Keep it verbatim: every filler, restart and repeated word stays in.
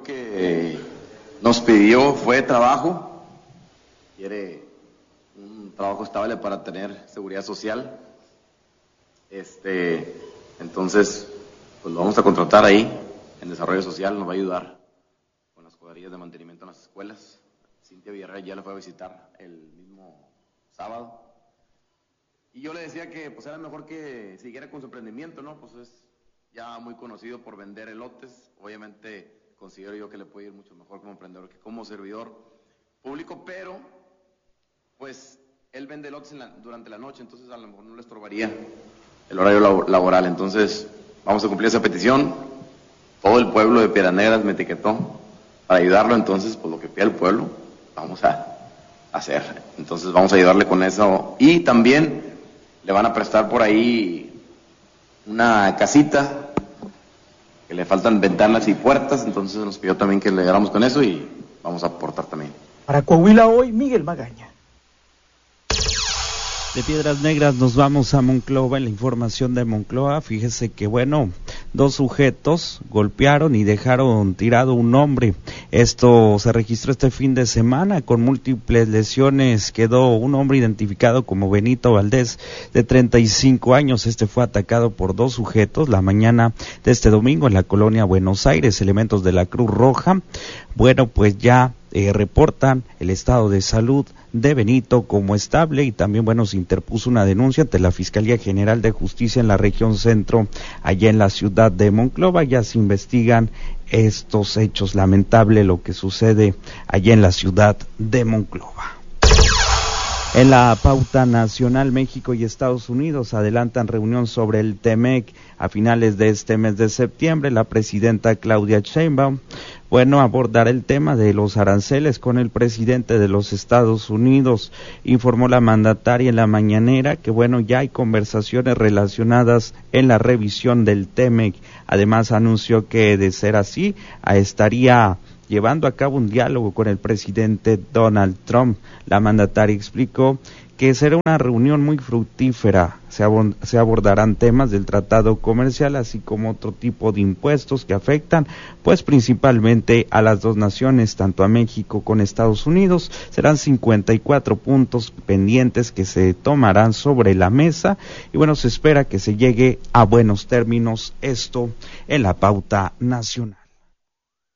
que nos pidió fue trabajo, quiere un trabajo estable para tener seguridad social. Este, entonces, pues lo vamos a contratar ahí, en desarrollo social, nos va a ayudar con las cuadrillas de mantenimiento en las escuelas. Cintia Villarreal ya la fue a visitar el mismo sábado. Y yo le decía que pues era mejor que siguiera con su emprendimiento, ¿no? Pues es ya muy conocido por vender elotes. Obviamente considero yo que le puede ir mucho mejor como emprendedor que como servidor público, pero pues él vende elotes en la, durante la noche, entonces a lo mejor no le estorbaría el horario lab- laboral. Entonces vamos a cumplir esa petición. Todo el pueblo de Piedras Negras me etiquetó para ayudarlo, entonces pues lo que pida el pueblo vamos a hacer. Entonces vamos a ayudarle con eso. Y también le van a prestar por ahí una casita que le faltan ventanas y puertas, entonces nos pidió también que le ayudáramos con eso y vamos a aportar también. Para Coahuila hoy, Miguel Magaña. De Piedras Negras nos vamos a Monclova. En la información de Monclova, fíjese que bueno, dos sujetos golpearon y dejaron tirado un hombre. Esto se registró este fin de semana con múltiples lesiones. Quedó un hombre identificado como Benito Valdés, de treinta y cinco años. Este fue atacado por dos sujetos la mañana de este domingo en la colonia Buenos Aires. Elementos de la Cruz Roja, bueno, pues ya eh, reportan el estado de salud de Benito como estable, y también bueno se interpuso una denuncia ante la Fiscalía General de Justicia en la región centro, allá en la ciudad de Monclova. Ya se investigan estos hechos, lamentable lo que sucede allá en la ciudad de Monclova. En la pauta nacional, México y Estados Unidos adelantan reunión sobre el T M E C a finales de este mes de septiembre. La presidenta Claudia Sheinbaum, bueno, abordará el tema de los aranceles con el presidente de los Estados Unidos. Informó la mandataria en la mañanera que, bueno, ya hay conversaciones relacionadas en la revisión del T M E C. Además, anunció que, de ser así, estaría llevando a cabo un diálogo con el presidente Donald Trump. La mandataria explicó que será una reunión muy fructífera. Se, abord- se abordarán temas del tratado comercial, así como otro tipo de impuestos que afectan, pues principalmente a las dos naciones, tanto a México con Estados Unidos. Serán cincuenta y cuatro puntos pendientes que se tomarán sobre la mesa, y bueno, se espera que se llegue a buenos términos, esto en la pauta nacional.